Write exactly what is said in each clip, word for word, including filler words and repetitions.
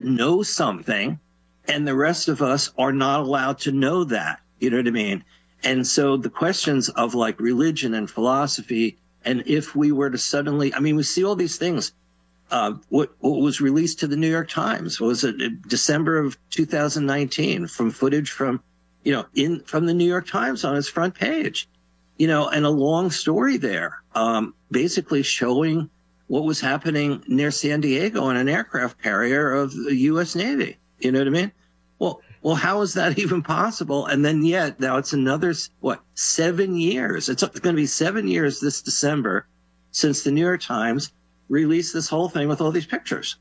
know something, and the rest of us are not allowed to know that. You know what I mean? And so the questions of like religion and philosophy, and if we were to suddenly, I mean, we see all these things. Uh, what, what was released to the New York Times was it December of two thousand nineteen from footage from, you know, in from the New York Times on its front page, you know, and a long story there, um, basically showing what was happening near San Diego on an aircraft carrier of the U S Navy. You know what I mean? Well, well, how is that even possible? And then yet now it's another, what, seven years. It's going to be seven years this December since the New York Times released this whole thing with all these pictures.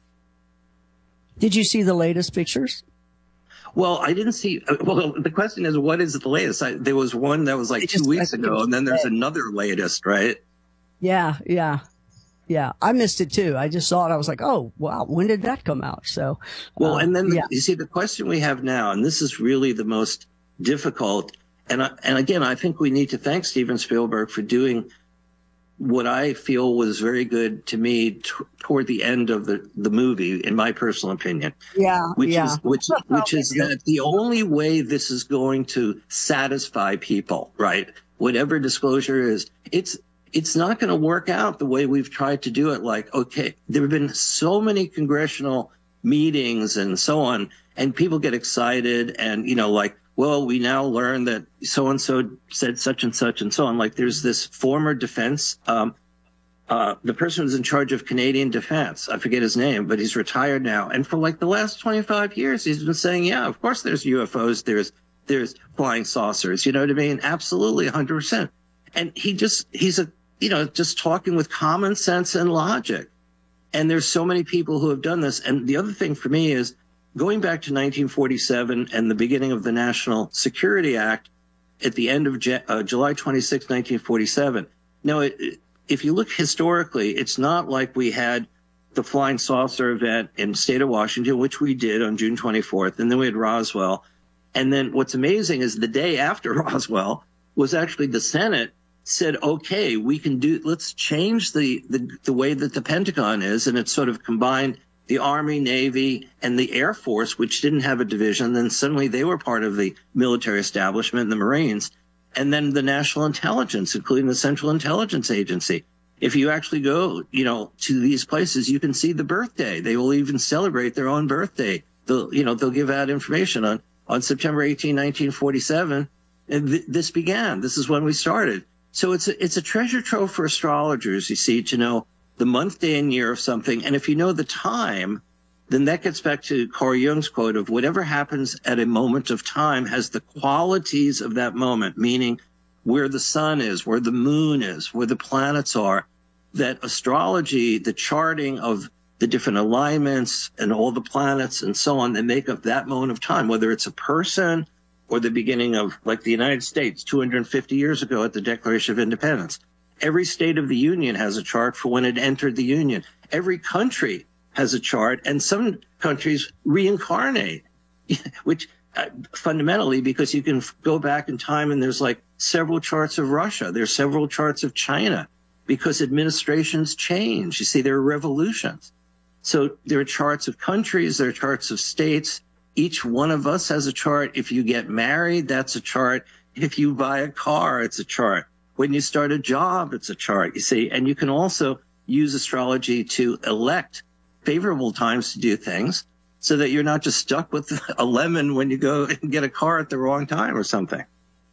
Did you see the latest pictures? Well, I didn't see. Well, the question is, what is the latest? I, there was one that was like two weeks ago, and then there's another latest, right? Yeah, yeah, yeah. I missed it too. I just saw it. I was like, oh, wow, when did that come out? So, well, uh, and then the, yeah. you see the question we have now, and this is really the most difficult. And I, and again, I think we need to thank Steven Spielberg for doing what I feel was very good to me t- toward the end of the, the movie, in my personal opinion. Yeah, which yeah. is which which is that the only way this is going to satisfy people, right? Whatever disclosure is, it's it's not going to work out the way we've tried to do it. Like, okay, there have been so many congressional meetings and so on, and people get excited, and you know, like, well, we now learn that so-and-so said such and such and so on. Like there's this former defense, um, uh, the person who's in charge of Canadian defense, I forget his name, but he's retired now. And for like the last twenty-five years, he's been saying, yeah, of course there's U F Os, there's, there's flying saucers, you know what I mean? Absolutely, one hundred percent. And he just, he's a, you know, just talking with common sense and logic. And there's so many people who have done this. And the other thing for me is, going back to nineteen forty-seven and the beginning of the National Security Act at the end of Je- uh, July twenty-sixth, nineteen forty-seven. Now, it, it, if you look historically, it's not like we had the flying saucer event in the state of Washington, which we did on June twenty-fourth, and then we had Roswell. And then what's amazing is the day after Roswell was actually the Senate said, okay, we can do, let's change the, the, the way that the Pentagon is, and it's sort of combined the Army, Navy, and the Air Force, which didn't have a division. Then suddenly they were part of the military establishment, the Marines, and then the National Intelligence, including the Central Intelligence Agency. If you actually go, you know, to these places, you can see the birthday. They will even celebrate their own birthday. They'll, you know, they'll give out information on, on September eighteenth, nineteen forty-seven. And th- this began. This is when we started. So it's a, it's a treasure trove for astrologers, you see, to know the month, day, and year of something. And if you know the time, then that gets back to Carl Jung's quote of whatever happens at a moment of time has the qualities of that moment, meaning where the sun is, where the moon is, where the planets are. That astrology, the charting of the different alignments and all the planets and so on, they make up that moment of time, whether it's a person or the beginning of, like the United States two hundred fifty years ago at the Declaration of Independence. Every state of the Union has a chart for when it entered the Union. Every country has a chart, and some countries reincarnate, which uh, fundamentally, because you can go back in time and there's like several charts of Russia. There's several charts of China because administrations change. You see, there are revolutions. So there are charts of countries, there are charts of states. Each one of us has a chart. If you get married, that's a chart. If you buy a car, it's a chart. When you start a job, it's a chart, you see. And you can also use astrology to elect favorable times to do things so that you're not just stuck with a lemon when you go and get a car at the wrong time or something.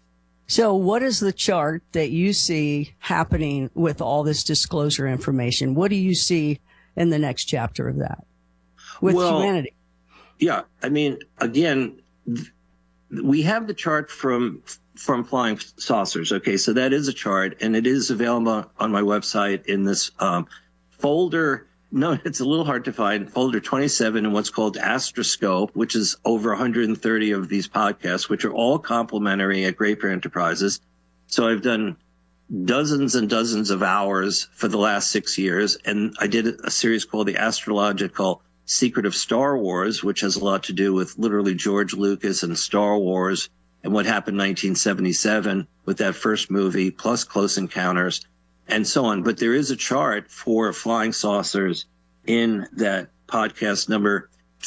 So what is the chart that you see happening with all this disclosure information? What do you see in the next chapter of that with well, humanity? Yeah, I mean, again, we have the chart from from flying saucers. Okay, so that is a chart, and it is available on my website in this um, folder. No, it's a little hard to find. Folder twenty-seven in what's called Astroscope, which is over one hundred thirty of these podcasts, which are all complimentary at Great Bear Enterprises. So I've done dozens and dozens of hours for the last six years, and I did a series called The Astrological Secret of Star Wars, which has a lot to do with literally George Lucas and Star Wars and what happened in nineteen seventy-seven with that first movie, plus Close Encounters, and so on. But there is a chart for flying saucers in that podcast number